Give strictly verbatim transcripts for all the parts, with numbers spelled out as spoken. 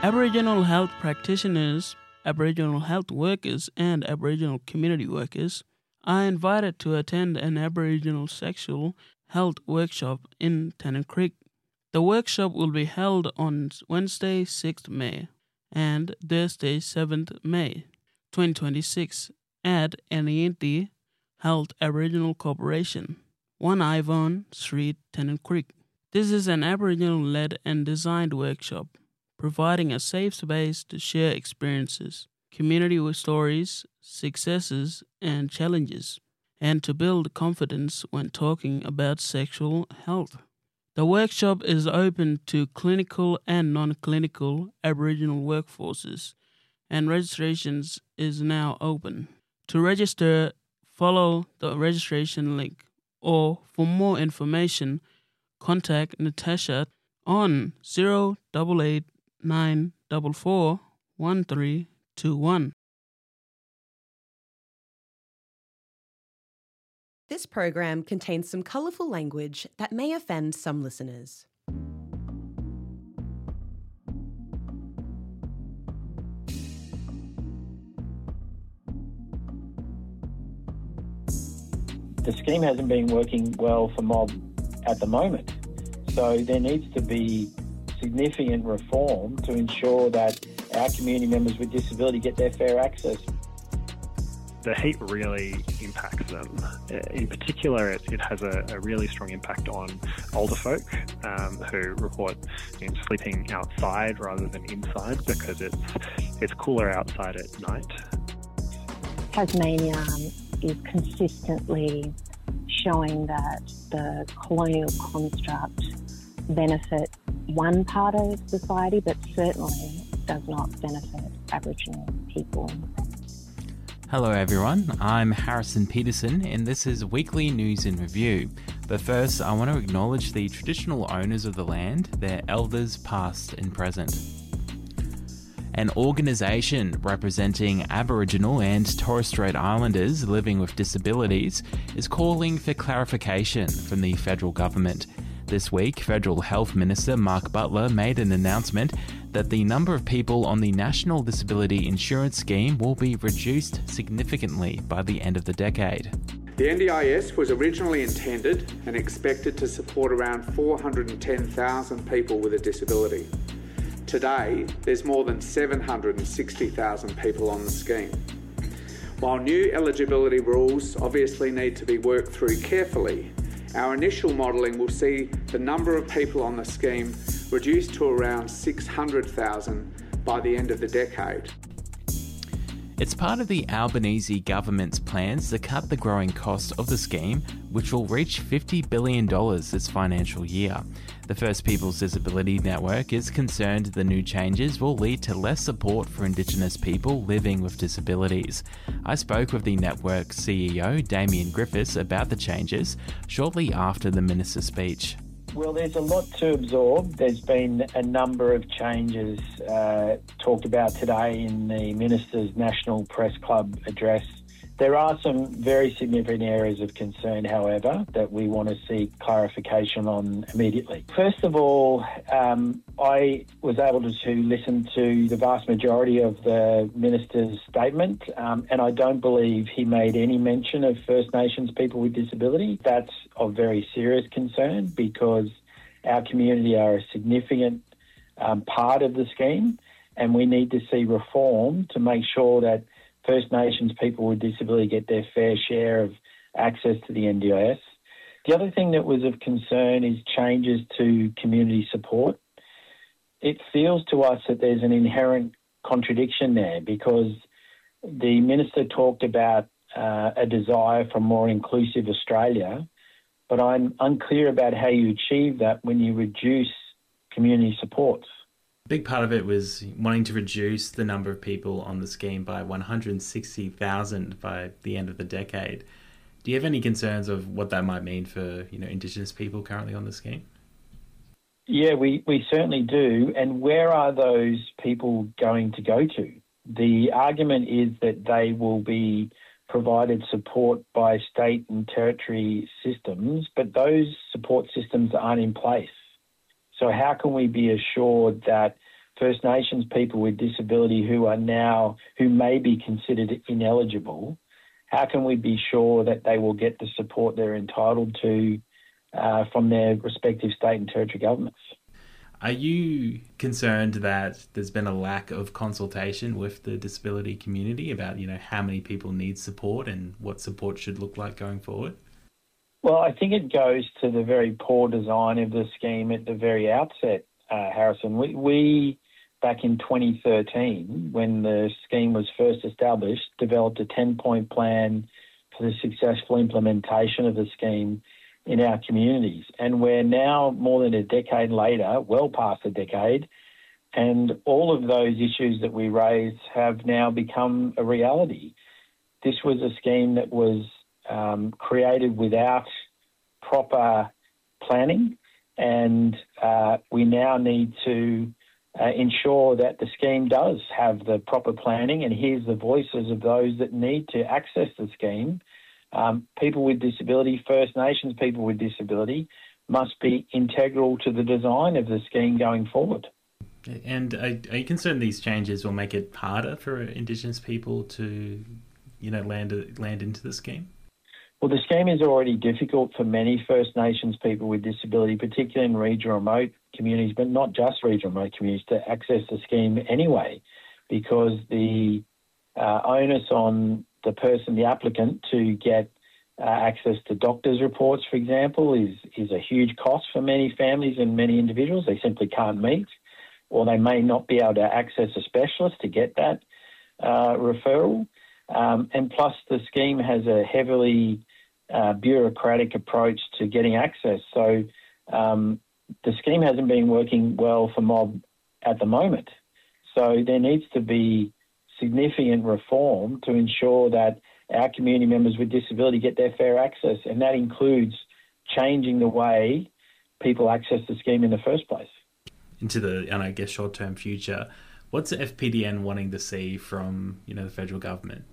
Aboriginal health practitioners, Aboriginal health workers, and Aboriginal community workers are invited to attend an Aboriginal sexual health workshop in Tennant Creek. The workshop will be held on Wednesday, sixth of May and Thursday, seventh of May, twenty twenty-six at Anianti Health Aboriginal Corporation, one Ivon Street, Tennant Creek. This is an Aboriginal-led and designed workshop, providing a safe space to share experiences, community stories, successes, and challenges, and to build confidence when talking about sexual health. The workshop is open to clinical and non-clinical Aboriginal workforces, and registrations is now open. To register, follow the registration link, or for more information, contact Natasha on zero eight eight nine four four one three two one. This program contains some colourful language that may offend some listeners. The scheme hasn't been working well for mob at the moment. So there needs to be significant reform to ensure that our community members with disability get their fair access. The heat really impacts them. In particular, it, it has a, a really strong impact on older folk um, who report you know, sleeping outside rather than inside because it's it's cooler outside at night. Tasmania is consistently showing that the colonial construct benefit one part of society, but certainly does not benefit Aboriginal people. Hello everyone, I'm Harrison Peterson and this is Weekly News in Review. But first, I want to acknowledge the traditional owners of the land, their elders past and present. An organisation representing Aboriginal and Torres Strait Islanders living with disabilities is calling for clarification from the federal government. This week, Federal Health Minister Mark Butler made an announcement that the number of people on the National Disability Insurance Scheme will be reduced significantly by the end of the decade. The N D I S was originally intended and expected to support around four hundred ten thousand people with a disability. Today, there's more than seven hundred sixty thousand people on the scheme. While new eligibility rules obviously need to be worked through carefully, our initial modelling will see the number of people on the scheme reduced to around six hundred thousand by the end of the decade. It's part of the Albanese government's plans to cut the growing cost of the scheme, which will reach fifty billion dollars this financial year. The First Peoples Disability Network is concerned the new changes will lead to less support for Indigenous people living with disabilities. I spoke with the network's C E O, Damien Griffiths, about the changes shortly after the minister's speech. Well, there's a lot to absorb. There's been a number of changes uh, talked about today in the Minister's National Press Club address. There are some very significant areas of concern, however, that we want to seek clarification on immediately. First of all, um, I was able to, to listen to the vast majority of the Minister's statement, um, and I don't believe he made any mention of First Nations people with disability. That's of very serious concern because our community are a significant um, part of the scheme, and we need to see reform to make sure that First Nations people with disability get their fair share of access to the N D I S. The other thing that was of concern is changes to community support. It feels to us that there's an inherent contradiction there because the Minister talked about uh, a desire for more inclusive Australia, but I'm unclear about how you achieve that when you reduce community supports. A big part of it was wanting to reduce the number of people on the scheme by one hundred sixty thousand by the end of the decade. Do you have any concerns of what that might mean for, you know, Indigenous people currently on the scheme? Yeah, we, we certainly do. And where are those people going to go to? The argument is that they will be provided support by state and territory systems, but those support systems aren't in place. So how can we be assured that First Nations people with disability who are now, who may be considered ineligible, how can we be sure that they will get the support they're entitled to uh, from their respective state and territory governments? Are you concerned that there's been a lack of consultation with the disability community about, you know, how many people need support and what support should look like going forward? Well, I think it goes to the very poor design of the scheme at the very outset, uh, Harrison. We, we, back in twenty thirteen, when the scheme was first established, developed a ten-point plan for the successful implementation of the scheme in our communities. And we're now more than a decade later, well past a decade, and all of those issues that we raised have now become a reality. This was a scheme that was um, created without proper planning, and uh, we now need to uh, ensure that the scheme does have the proper planning and hears the voices of those that need to access the scheme. Um, people with disability, First Nations people with disability, must be integral to the design of the scheme going forward. And are, are you concerned these changes will make it harder for Indigenous people to, you know, land land into the scheme? Well, the scheme is already difficult for many First Nations people with disability, particularly in regional remote communities, but not just regional remote communities, to access the scheme anyway, because the uh, onus on the person, the applicant, to get uh, access to doctors' reports, for example, is, is a huge cost for many families and many individuals. They simply can't meet, or they may not be able to access a specialist to get that uh, referral. Um, and plus, the scheme has a heavily uh, bureaucratic approach to getting access. So um, the scheme hasn't been working well for mob at the moment. So there needs to be significant reform to ensure that our community members with disability get their fair access, and that includes changing the way people access the scheme in the first place. Into the, and I guess, short-term future, what's the F P D N wanting to see from, you know, the federal government?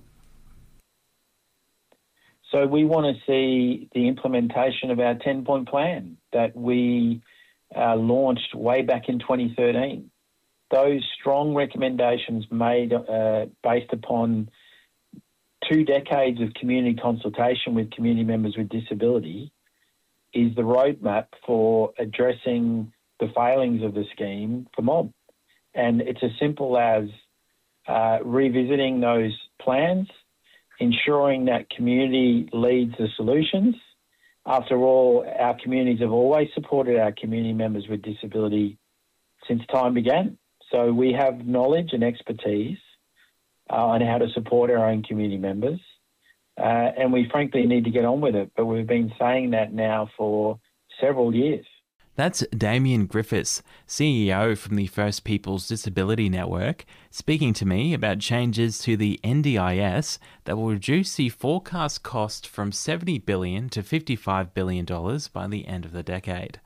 So we want to see the implementation of our ten-point plan that we uh, launched way back in twenty thirteen. Those strong recommendations made uh, based upon two decades of community consultation with community members with disability is the roadmap for addressing the failings of the scheme for mob. And it's as simple as uh, revisiting those plans, ensuring that community leads the solutions. After all, our communities have always supported our community members with disability since time began. So we have knowledge and expertise uh, on how to support our own community members, uh, and we frankly need to get on with it. But we've been saying that now for several years. That's Damien Griffiths, C E O from the First Peoples Disability Network, speaking to me about changes to the N D I S that will reduce the forecast cost from seventy billion dollars to fifty-five billion dollars by the end of the decade.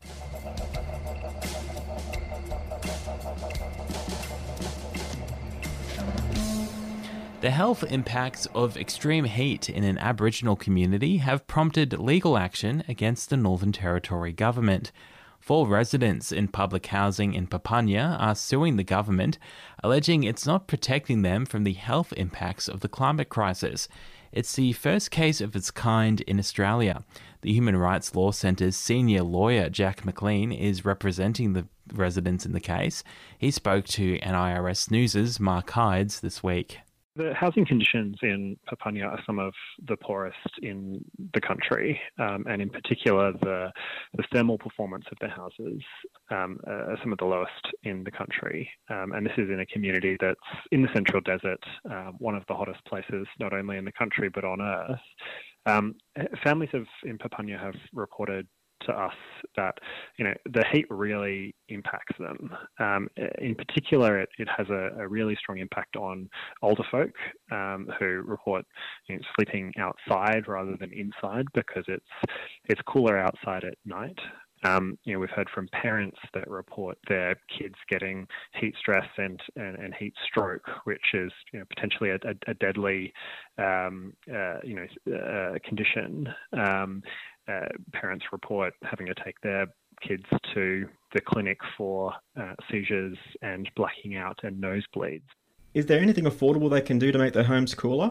The health impacts of extreme heat in an Aboriginal community have prompted legal action against the Northern Territory government. Four residents in public housing in Papunya are suing the government, alleging it's not protecting them from the health impacts of the climate crisis. It's the first case of its kind in Australia. The Human Rights Law Centre's senior lawyer, Jack McLean, is representing the residents in the case. He spoke to N I R S News' Mark Hydes this week. The housing conditions in Papunya are some of the poorest in the country, um, and in particular the, the thermal performance of the houses um, are some of the lowest in the country. Um, and this is in a community that's in the Central Desert, uh, one of the hottest places not only in the country but on Earth. Um, families of, in Papunya have reported to us that, you know, the heat really impacts them. Um, in particular, it, it has a, a really strong impact on older folk um, who report, you know, sleeping outside rather than inside because it's it's cooler outside at night. Um, you know, we've heard from parents that report their kids getting heat stress and, and, and heat stroke, which is, you know, potentially a, a, a deadly, um, uh, you know, uh, condition. Um, Uh, parents report having to take their kids to the clinic for uh, seizures and blacking out and nosebleeds. Is there anything affordable they can do to make their homes cooler?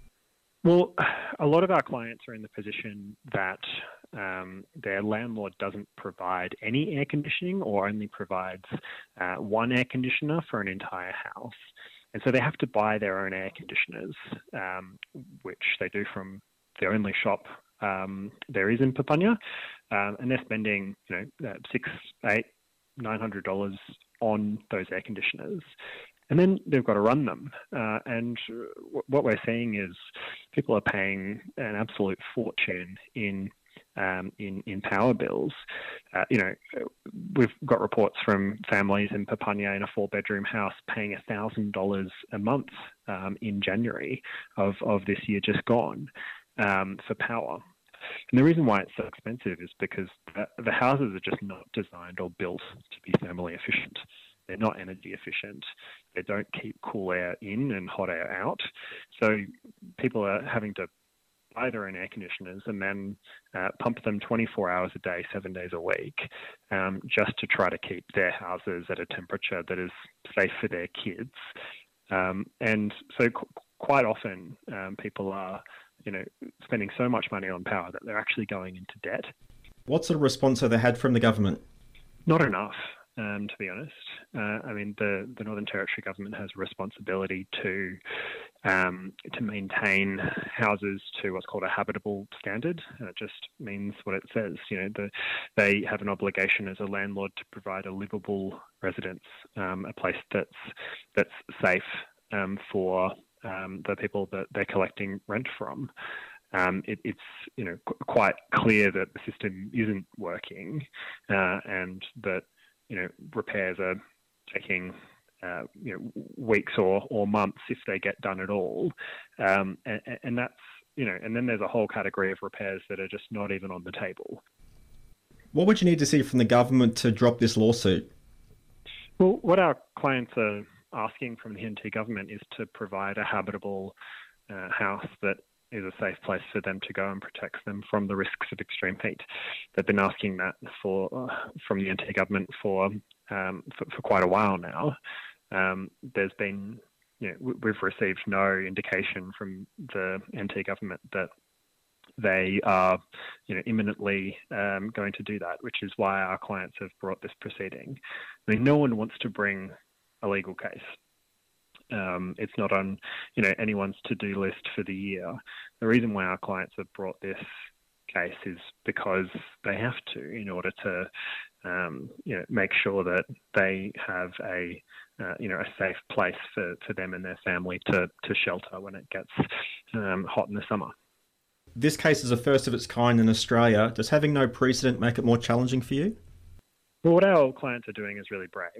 Well, a lot of our clients are in the position that um, their landlord doesn't provide any air conditioning or only provides uh, one air conditioner for an entire house. And so they have to buy their own air conditioners, um, which they do from the only shop um, there is in Papunya. Um, and they're spending, you know, uh, six, eight, nine hundred dollars on those air conditioners. And then they've got to run them. Uh, and w- what we're seeing is people are paying an absolute fortune in um, in, in power bills. Uh, you know, we've got reports from families in Papunya in a four-bedroom house paying one thousand dollars a month um, in January of, of this year just gone um, for power. And the reason why it's so expensive is because the, the houses are just not designed or built to be thermally efficient. They're not energy efficient. They don't keep cool air in and hot air out. So people are having to buy their own air conditioners and then uh, pump them twenty-four hours a day, seven days a week, um, just to try to keep their houses at a temperature that is safe for their kids. Um, and so qu- quite often um, people are, you know, spending so much money on power that they're actually going into debt. What sort of response have they had from the government? Not enough. Um, to be honest, uh, I mean, the, the Northern Territory government has a responsibility to um, to maintain houses to what's called a habitable standard. And it just means what it says. You know, the, they have an obligation as a landlord to provide a livable residence, um, a place that's that's safe um, for um, the people that they're collecting rent from. Um, it, it's you know qu- quite clear that the system isn't working, uh, and that you know, repairs are taking, uh, you know, weeks or, or months if they get done at all. Um, and, and that's, you know, and then there's a whole category of repairs that are just not even on the table. What would you need to see from the government to drop this lawsuit? Well, what our clients are asking from the N T government is to provide a habitable uh, house that is a safe place for them to go and protects them from the risks of extreme heat. They've been asking that for uh, from the N T government for, um, for for quite a while now. Um, there's been, you know, we've received no indication from the N T government that they are, you know, imminently um, going to do that, which is why our clients have brought this proceeding. I mean, no one wants to bring a legal case. Um, it's not on, you know, anyone's to-do list for the year. The reason why our clients have brought this case is because they have to, in order to, um, you know, make sure that they have a, uh, you know, a safe place for, for them and their family to to shelter when it gets um, hot in the summer. This case is a first of its kind in Australia. Does having no precedent make it more challenging for you? Well, what our clients are doing is really brave.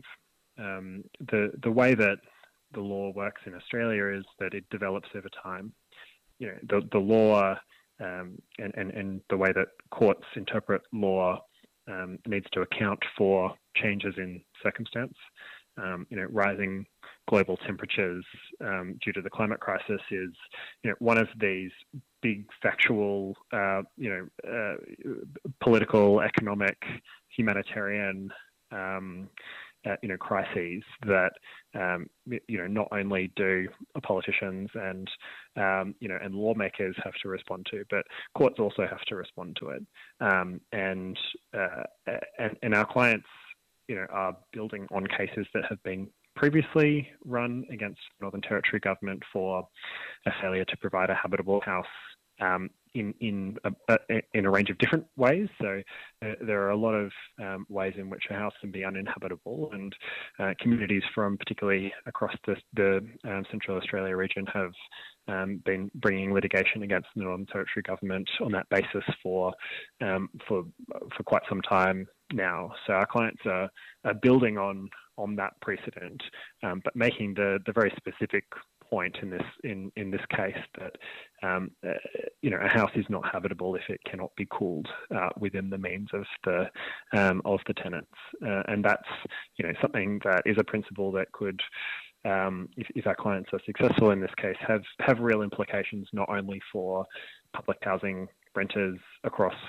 Um, the the way that the law works in Australia is that it develops over time. You know, the the law um, and, and, and the way that courts interpret law um, needs to account for changes in circumstance. Um, you know, rising global temperatures um, due to the climate crisis is, you know, one of these big factual, uh, you know, uh, political, economic, humanitarian um, Uh, you know, crises that, um, you know, not only do politicians and, um, you know, and lawmakers have to respond to, but courts also have to respond to it. Um, and, uh, and, and our clients, you know, are building on cases that have been previously run against the Northern Territory government for a failure to provide a habitable house um, in in a, a, in a range of different ways. So uh, there are a lot of um, ways in which a house can be uninhabitable, and uh, communities from particularly across the, the um, Central Australia region have um, been bringing litigation against the Northern Territory government on that basis for um, for for quite some time now. So our clients are, are building on on that precedent, um, but making the the very specific point in this in, in this case that um, uh, you know, a house is not habitable if it cannot be cooled uh, within the means of the um, of the tenants, uh, and that's, you know, something that is a principle that could, um, if, if our clients are successful in this case, have have real implications not only for public housing renters across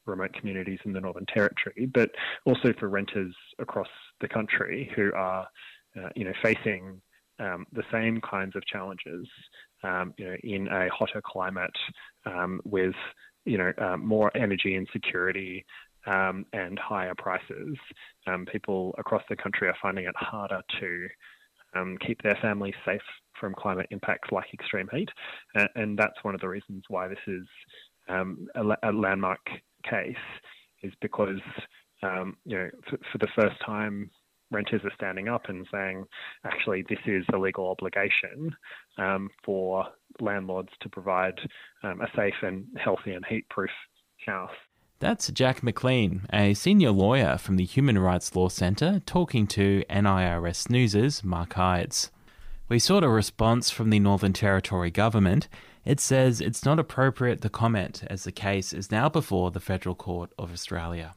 remote communities in the Northern Territory, but also for renters across the country who are, uh, you know, facing um, the same kinds of challenges, um, you know, in a hotter climate um, with, you know, uh, more energy insecurity um, and higher prices. Um, people across the country are finding it harder to um, keep their families safe from climate impacts like extreme heat, uh, and that's one of the reasons why this is um, a, a landmark case, is because um, you know for, for the first time renters are standing up and saying, actually, this is a legal obligation um, for landlords to provide um, a safe and healthy and heat-proof house. That's Jack McLean, a senior lawyer from the Human Rights Law Centre, talking to N I R S News' Mark Hydes. We sought a response from the Northern Territory government. It says it's not appropriate to comment as the case is now before the Federal Court of Australia.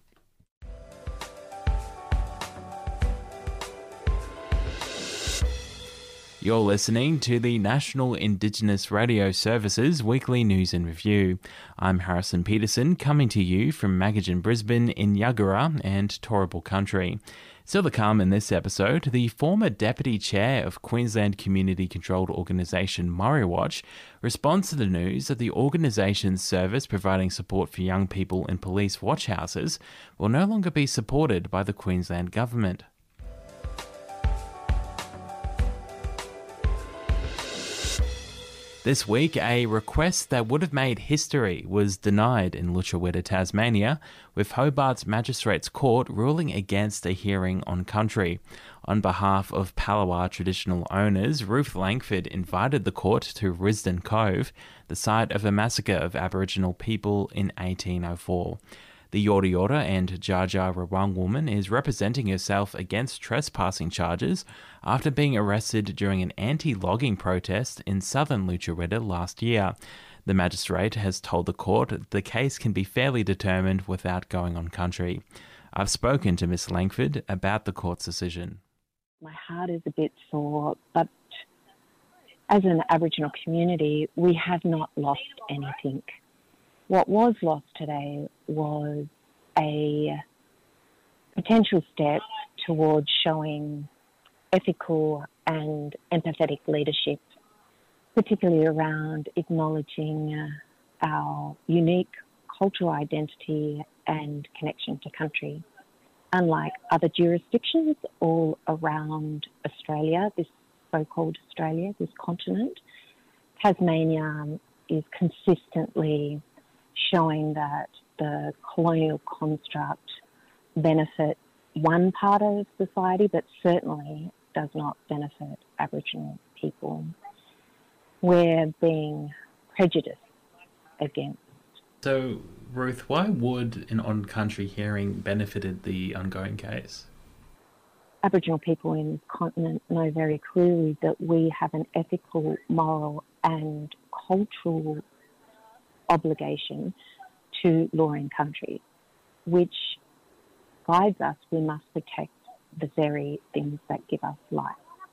You're listening to the National Indigenous Radio Service's Weekly News and Review. I'm Harrison Peterson, coming to you from Magajan Brisbane in Yagara and Turrbal Country. Still to come in this episode, the former Deputy Chair of Queensland community-controlled organisation Murray-Watch responds to the news that the organisation's service providing support for young people in police watch houses will no longer be supported by the Queensland Government. This week, a request that would have made history was denied in Lutruwita, Tasmania, with Hobart's Magistrates Court ruling against a hearing on country. On behalf of Palawa traditional owners, Ruth Langford invited the court to Risdon Cove, the site of a massacre of Aboriginal people in eighteen oh four. The Yorta Yorta and Dja Dja Wurrung woman is representing herself against trespassing charges after being arrested during an anti-logging protest in southern Lutruwita last year. The magistrate has told the court that the case can be fairly determined without going on country. I've spoken to Miss Langford about the court's decision. My heart is a bit sore, but as an Aboriginal community, we have not lost anything. What was lost today was a potential step towards showing ethical and empathetic leadership, particularly around acknowledging uh, our unique cultural identity and connection to country. Unlike other jurisdictions all around Australia, this so-called Australia, this continent, Tasmania is consistently showing that the colonial construct benefits one part of society, but certainly does not benefit Aboriginal people. We're being prejudiced against. So, Ruth, why would an on-country hearing benefited the ongoing case? Aboriginal people in this continent know very clearly that we have an ethical, moral and cultural obligation to law and country, which guides us. We must protect the very things that give us life.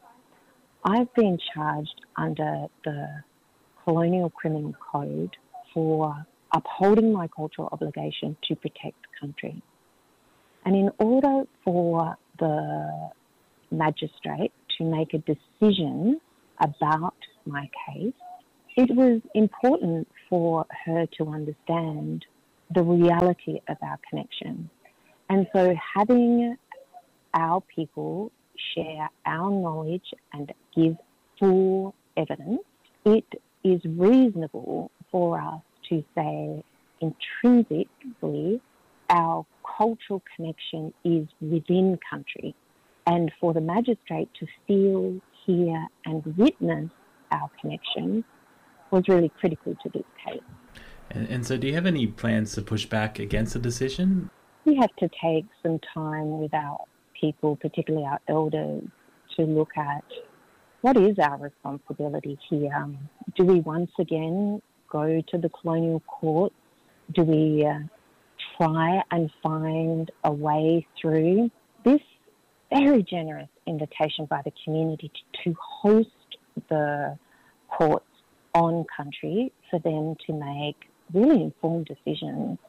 I've been charged under the Colonial Criminal Code for upholding my cultural obligation to protect country. And in order for the magistrate to make a decision about my case, it was important for her to understand the reality of our connection. And so having our people share our knowledge and give full evidence, it is reasonable for us to say intrinsically our cultural connection is within country, and for the magistrate to feel, hear and witness our connection was really critical to this case. And, and so do you have any plans to push back against the decision? We have to take some time with our people, particularly our elders, to look at what is our responsibility here. Do we once again go to the colonial courts? Do we uh, try and find a way through this very generous invitation by the community to, to host the courts on country for them to make really informed decisions?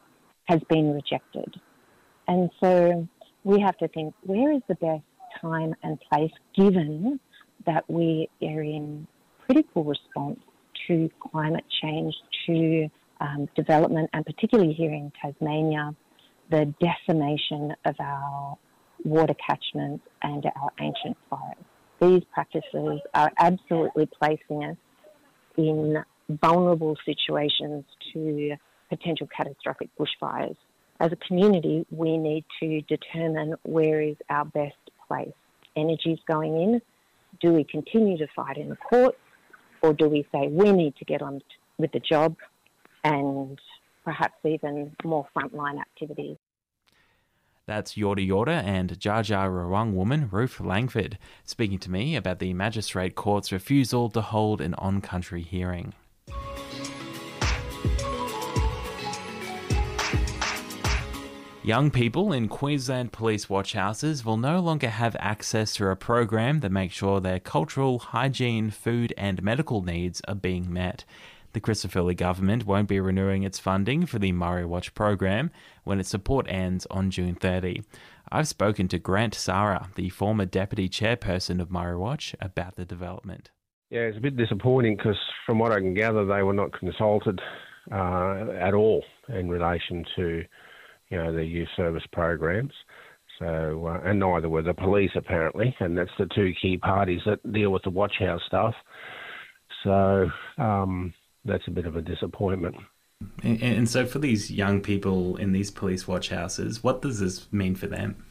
has been rejected. And so we have to think, where is the best time and place, given that we are in critical response to climate change, to um, development, and particularly here in Tasmania, the decimation of our water catchments and our ancient forests. These practices are absolutely placing us in vulnerable situations to potential catastrophic bushfires. As a community, we need to determine where is our best place. Energy's going in. Do we continue to fight in the courts, or do we say we need to get on with the job and perhaps even more frontline activities? That's Yorta Yorta and Dja Dja Wurrung woman Ruth Langford speaking to me about the Magistrate Court's refusal to hold an on-country hearing. Young people in Queensland police watchhouses will no longer have access to a program that makes sure their cultural, hygiene, food and medical needs are being met. The Christopher Luxon government won't be renewing its funding for the Murray Watch program when its support ends on June thirtieth. I've spoken to Grant Sara, the former deputy chairperson of Murray Watch, about the development. Yeah, it's a bit disappointing because from what I can gather, they were not consulted uh, at all in relation to, you know, the youth service programs. So, uh, and neither were the police apparently, and that's the two key parties that deal with the watch house stuff. So, um, that's a bit of a disappointment. And, and so for these young people in these police watch houses, what does this mean for them?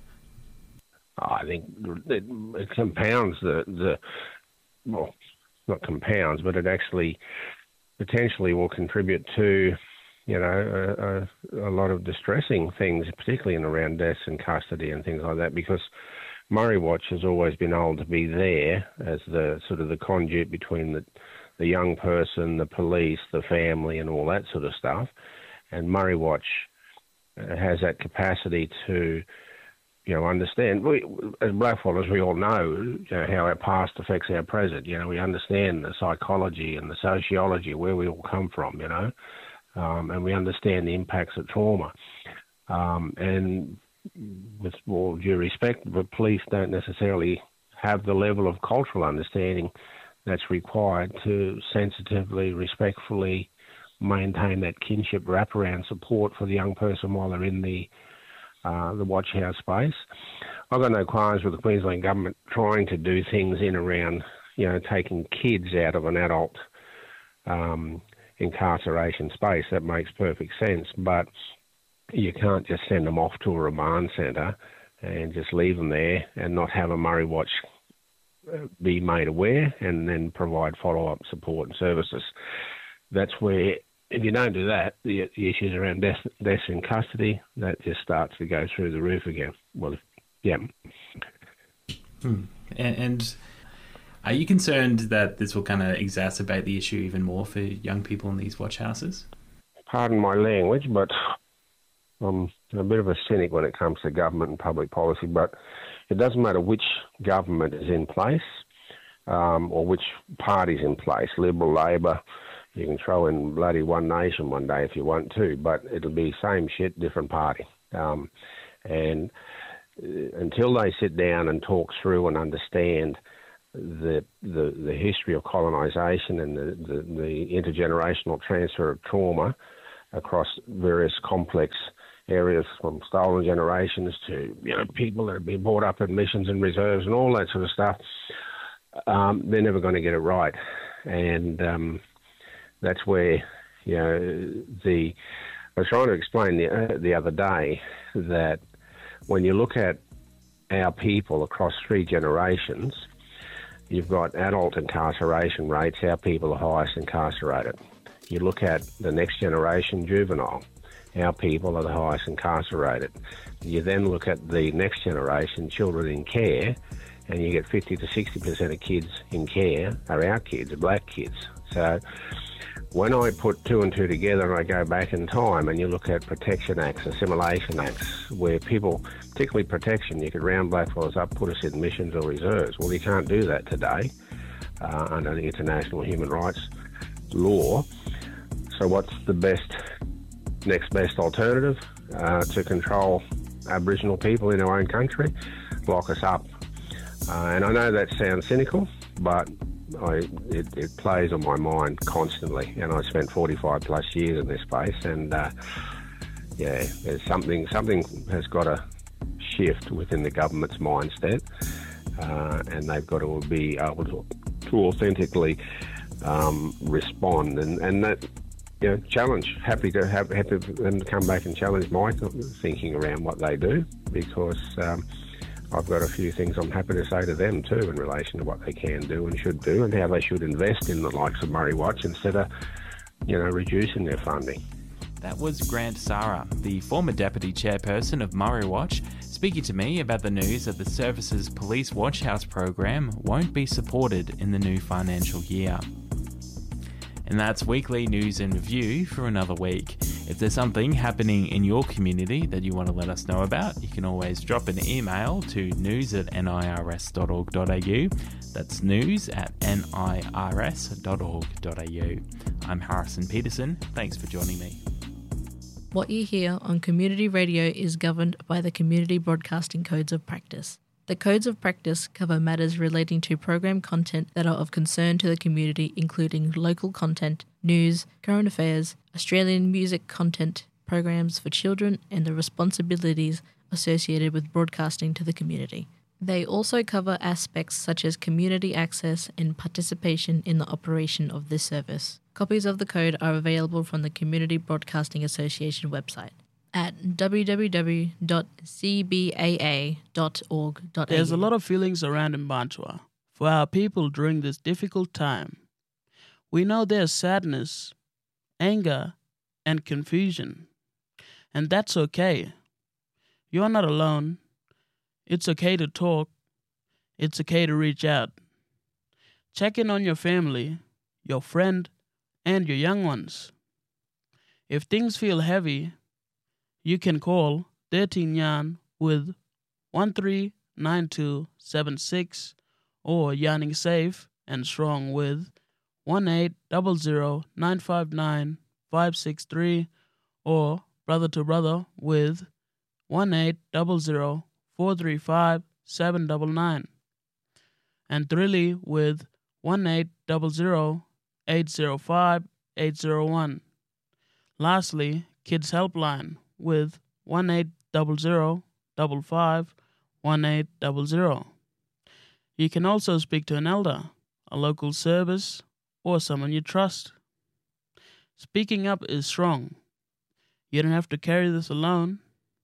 I think it, it compounds the, the, well, not compounds, but it actually potentially will contribute to, you know, a, a, a lot of distressing things, particularly in around deaths in custody and things like that, because Murray Watch has always been able to be there as the sort of the conduit between the the young person, the police, the family, and all that sort of stuff. And Murray Watch has that capacity to, you know, understand. We, as blackfellas, we all know, you know, how our past affects our present. You know, we understand the psychology and the sociology, where we all come from, you know, um, and we understand the impacts of trauma. Um, and with all due respect, the police don't necessarily have the level of cultural understanding that's required to sensitively, respectfully maintain that kinship wraparound support for the young person while they're in the uh, the watch house space. I've got no qualms with the Queensland government trying to do things in around, you know, taking kids out of an adult um, incarceration space. That makes perfect sense, but you can't just send them off to a remand centre and just leave them there and not have a Murray Watch be made aware and then provide follow-up support and services. That's where, if you don't do that, the, the issues around death, deaths in custody, that just starts to go through the roof again. Well, yeah. Hmm. And, and are you concerned that this will kind of exacerbate the issue even more for young people in these watch houses? Pardon my language, but I'm a bit of a cynic when it comes to government and public policy, but it doesn't matter which government is in place um, or which party's in place, Liberal, Labor. You can throw in bloody One Nation one day if you want to, but it'll be same shit, different party. Um, and until they sit down and talk through and understand the the, the history of colonisation and the, the, the intergenerational transfer of trauma across various complex areas, from stolen generations to, you know, people that have been brought up in missions and reserves and all that sort of stuff, um, they're never going to get it right. And um, that's where, you know, the I was trying to explain the, uh, the other day that when you look at our people across three generations, you've got adult incarceration rates, our people are highest incarcerated. You look at the next generation, juvenile, our people are the highest incarcerated. You then look at the next generation, children in care, and you get fifty to sixty percent of kids in care are our kids, black kids. So when I put two and two together and I go back in time and you look at Protection Acts, Assimilation Acts, where people, particularly protection, you could round blackfellas up, put us in missions or reserves. Well, you can't do that today uh, under the international human rights law. So what's the best next best alternative uh, to control Aboriginal people in our own country, lock us up. Uh, and I know that sounds cynical, but I, it, it plays on my mind constantly. And I spent forty-five plus years in this space, and uh, yeah, there's something something has got to shift within the government's mindset, uh, and they've got to be able to, to authentically um, respond, and, and that. You know, challenge. Happy to have happy for them to come back and challenge my thinking around what they do, because um, I've got a few things I'm happy to say to them too in relation to what they can do and should do, and how they should invest in the likes of Murray Watch instead of, you know, reducing their funding. That was Grant Sarah, the former Deputy Chairperson of Murray Watch, speaking to me about the news that the service's Police Watch House program won't be supported in the new financial year. And that's Weekly News and Review for another week. If there's something happening in your community that you want to let us know about, you can always drop an email to news at nirs dot org dot a u. That's news at nirs dot org dot a u. I'm Harrison Peterson. Thanks for joining me. What you hear on community radio is governed by the Community Broadcasting Codes of Practice. The Codes of Practice cover matters relating to program content that are of concern to the community, including local content, news, current affairs, Australian music content, programs for children, and the responsibilities associated with broadcasting to the community. They also cover aspects such as community access and participation in the operation of this service. Copies of the code are available from the Community Broadcasting Association website at w w w dot c b a a dot org dot a u. There's a lot of feelings around Mparntwe for our people during this difficult time. We know there's sadness, anger, and confusion. And that's okay. You're not alone. It's okay to talk. It's okay to reach out. Check in on your family, your friend, and your young ones. If things feel heavy, you can call thirteen Yarn with one three nine two seven six or Yarning Safe and Strong with one eight zero zero nine five nine five six three or Brother to Brother with one eight zero zero four three five seven nine nine and Thrilly with one eight zero zero eight zero five eight zero one. Lastly, Kids Helpline with one eight zero zero five five one eight zero zero. You can also speak to an elder, a local service, or someone you trust. Speaking up is strong. You don't have to carry this alone.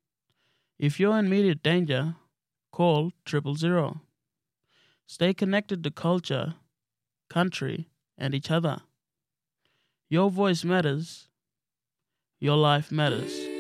If you're in immediate danger, call triple zero. Stay connected to culture, country, and each other. Your voice matters. Your life matters.